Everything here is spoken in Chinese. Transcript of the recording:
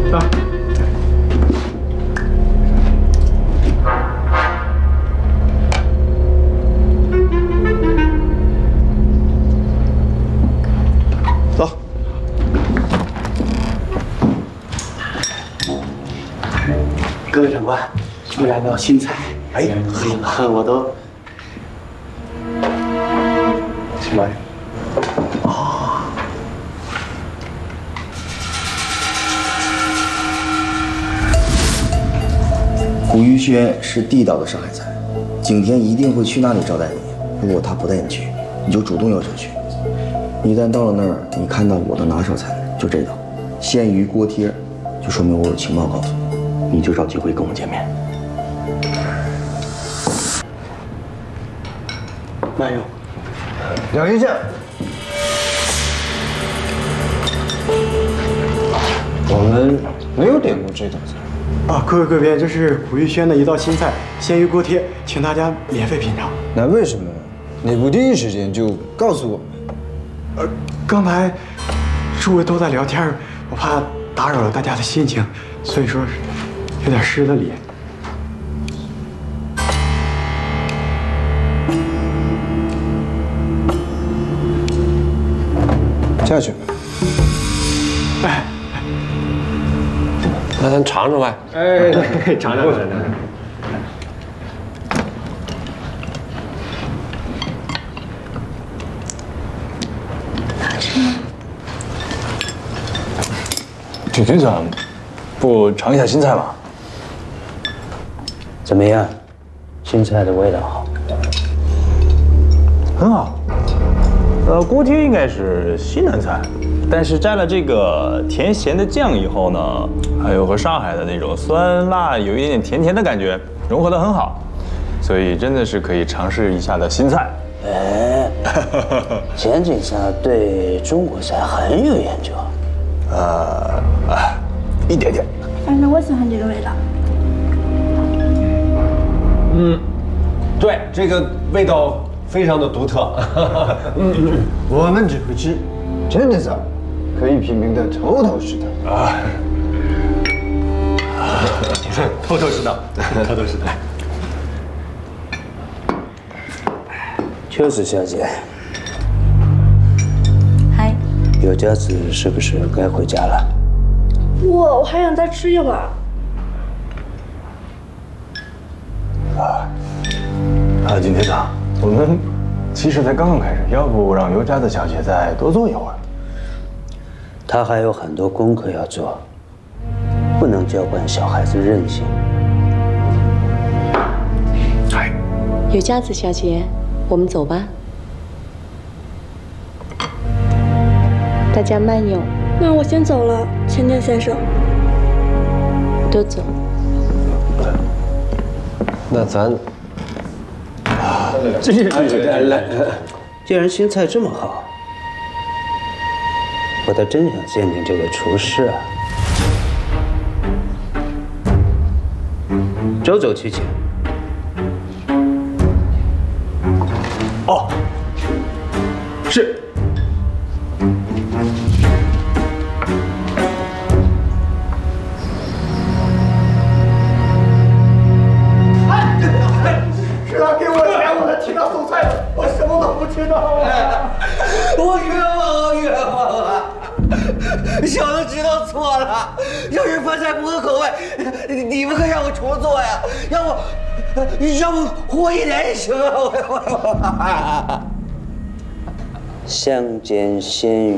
来。走。各位长官，又来道新菜。哎，我都什么？哦。 古玉轩是地道的上海菜，景天一定会去那里招待你。如果他不带你去，你就主动要求去。一旦到了那儿，你看到我的拿手菜就这道鲜鱼锅贴，就说明我有情报告诉你，你就找机会跟我见面。 慢用。 两一下。我们没有点过这道菜。 啊，各位贵宾，这是古玉轩的一道新菜——鲜鱼锅贴，请大家免费品尝。 那为什么你不第一时间就告诉我们？ 刚才诸位都在聊天，我怕打扰了大家的心情，所以说有点失了礼。 下去。 哎， 那咱尝尝呗。 哎，尝尝。 景军长，不尝一下新菜吗？ 怎么样？新菜的味道好？ 很好。锅贴应该是西南菜，但是蘸了这个甜咸的酱以后呢，还有和上海的那种酸辣有一点点甜甜的感觉融合得很好，所以真的是可以尝试一下的新菜。 哎，钱景祥对中国菜很有研究。 一点点。 反正我喜欢这个味道。 对，这个味道非常的独特。 我们只会吃真的菜，可以品评的头头是道。 头头是道，头头是道。 秋子小姐， 嗨， 有家子是不是该回家了？ 我还想再吃一会儿。 景天长，我们其实才刚刚开始，要不让尤佳子小姐再多坐一会儿？ 她还有很多功课要做，不能娇惯小孩子任性。 有佳子小姐，我们走吧。大家慢用。 那我先走了，钱田先生。 都走。 那咱来，既然新菜这么好，我倒真想见见这位厨师啊。周总去请。 哦，是。 是他给我钱，我才请他送菜的，我什么都不知道啊！ 我冤枉啊，冤枉啊！小的知道错了，要是饭菜不合口味，你们可让我重做呀！要不活一年也行啊！ 香煎鲜鱼。